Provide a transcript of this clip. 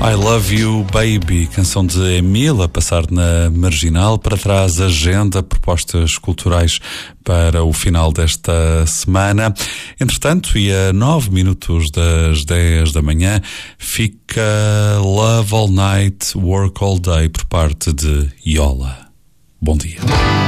I Love You Baby, canção de Emil, a passar na Marginal. Para trás, agenda, propostas culturais para o final desta semana. Entretanto, e a 9 minutos das 10 da manhã, fica Love All Night, Work All Day, por parte de Yola. Bom dia.